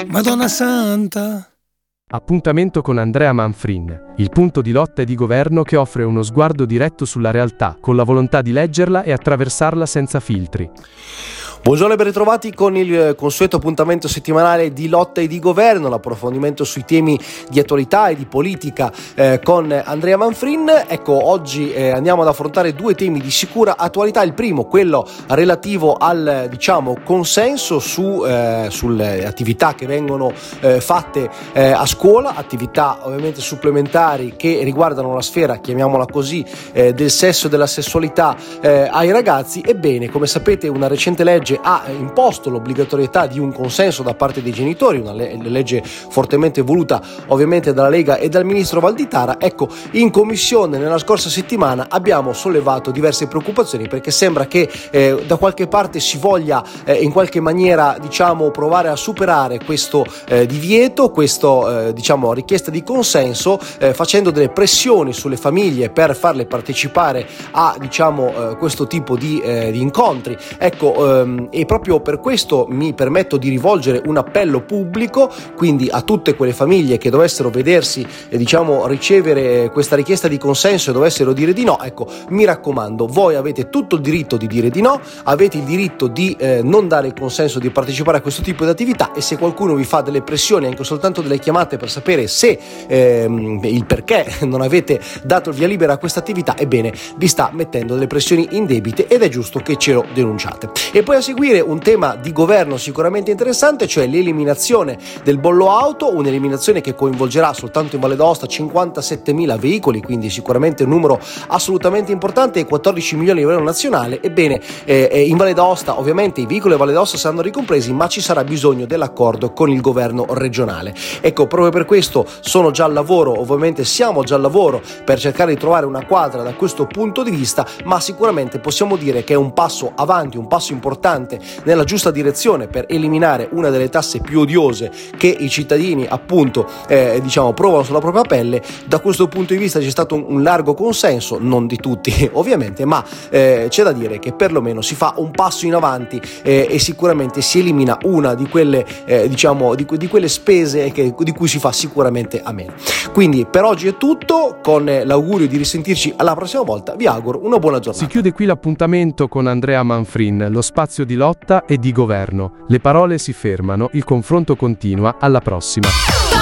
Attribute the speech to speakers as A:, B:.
A: Madonna Santa.
B: Appuntamento con Andrea Manfrin, il punto di lotta e di governo che offre uno sguardo diretto sulla realtà, con la volontà di leggerla e attraversarla senza filtri.
C: Buongiorno e ben ritrovati con il consueto appuntamento settimanale di lotta e di governo, l'approfondimento sui temi di attualità e di politica con Andrea Manfrin. Ecco, oggi andiamo ad affrontare due temi di sicura attualità. Il primo, quello relativo al consenso sulle attività che vengono fatte a scuola, attività ovviamente supplementari che riguardano la sfera, chiamiamola così, del sesso e della sessualità ai ragazzi. Ebbene, come sapete, una recente legge ha imposto l'obbligatorietà di un consenso da parte dei genitori, una legge fortemente voluta ovviamente dalla Lega e dal ministro Valditara. Ecco, in commissione nella scorsa settimana abbiamo sollevato diverse preoccupazioni, perché sembra che da qualche parte si voglia in qualche maniera provare a superare questo divieto, questo richiesta di consenso, facendo delle pressioni sulle famiglie per farle partecipare a questo tipo di incontri. Ecco, e proprio per questo mi permetto di rivolgere un appello pubblico, quindi a tutte quelle famiglie che dovessero vedersi ricevere questa richiesta di consenso e dovessero dire di no. Ecco, mi raccomando, voi avete tutto il diritto di dire di no, avete il diritto di non dare il consenso di partecipare a questo tipo di attività, e se qualcuno vi fa delle pressioni, anche soltanto delle chiamate per sapere se il perché non avete dato il via libera a questa attività, ebbene vi sta mettendo delle pressioni indebite ed è giusto che ce lo denunciate. E poi a seguire un tema di governo sicuramente interessante, cioè l'eliminazione del bollo auto, un'eliminazione che coinvolgerà soltanto in Valle d'Aosta 57.000 veicoli, quindi sicuramente un numero assolutamente importante, e 14 milioni a livello nazionale. Ebbene, in Valle d'Aosta ovviamente i veicoli a Valle d'Aosta saranno ricompresi, ma ci sarà bisogno dell'accordo con il governo regionale. Ecco, proprio per questo siamo già al lavoro per cercare di trovare una quadra da questo punto di vista, ma sicuramente possiamo dire che è un passo avanti, un passo importante nella giusta direzione per eliminare una delle tasse più odiose che i cittadini provano sulla propria pelle. Da questo punto di vista c'è stato un largo consenso, non di tutti ovviamente, ma c'è da dire che perlomeno si fa un passo in avanti e sicuramente si elimina una di quelle di quelle spese di cui si fa sicuramente a meno. Quindi per oggi è tutto, con l'augurio di risentirci alla prossima volta. Vi auguro una buona giornata.
B: Si chiude qui l'appuntamento con Andrea Manfrin, lo spazio di lotta e di governo. Le parole si fermano, il confronto continua. Alla prossima.